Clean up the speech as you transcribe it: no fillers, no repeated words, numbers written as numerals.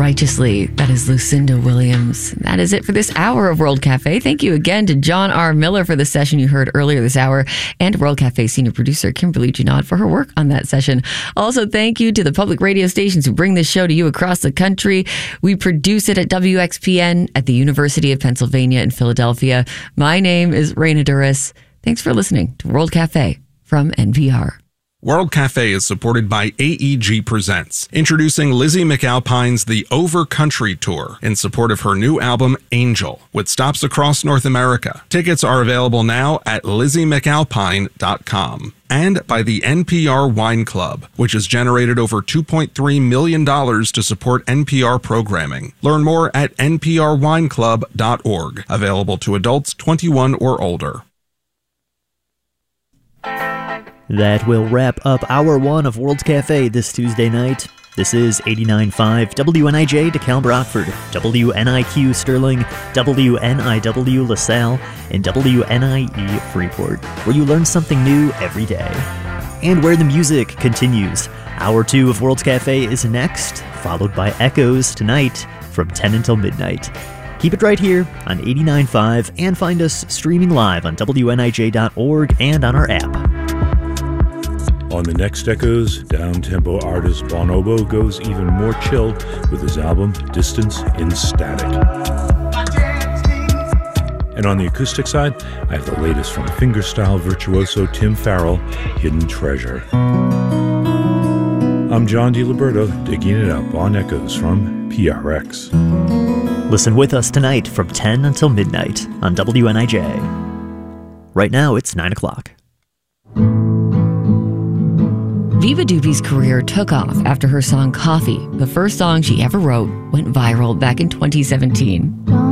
Righteously. That is Lucinda Williams. That is it for this hour of World Cafe. Thank you again to John R. Miller for the session you heard earlier this hour, and World Cafe senior producer Kimberly Junod for her work on that session. Also, thank you to the public radio stations who bring this show to you across the country. We produce it at WXPN at the University of Pennsylvania in Philadelphia. My name is Raina Duras. Thanks for listening to World Cafe from NPR. World Cafe is supported by AEG Presents, introducing Lizzie McAlpine's The Over Country Tour in support of her new album, Angel, with stops across North America. Tickets are available now at LizzieMcAlpine.com. And by the NPR Wine Club, which has generated over $2.3 million to support NPR programming. Learn more at nprwineclub.org. Available to adults 21 or older. That will wrap up Hour 1 of World Cafe this Tuesday night. This is 89.5 WNIJ DeKalb Rockford, WNIQ Sterling, WNIW LaSalle, and WNIE Freeport, where you learn something new every day. And where the music continues. Hour 2 of World Cafe is next, followed by Echoes tonight from 10 until midnight. Keep it right here on 89.5 and find us streaming live on WNIJ.org and on our app. On the next Echoes, down-tempo artist Bonobo goes even more chill with his album Distance in Static. And on the acoustic side, I have the latest from fingerstyle virtuoso Tim Farrell, Hidden Treasure. I'm John DiLiberto, digging it up on Echoes from PRX. Listen with us tonight from 10 until midnight on WNIJ. Right now, it's 9 o'clock. Viva Doopie's career took off after her song Coffee, the first song she ever wrote, went viral back in 2017.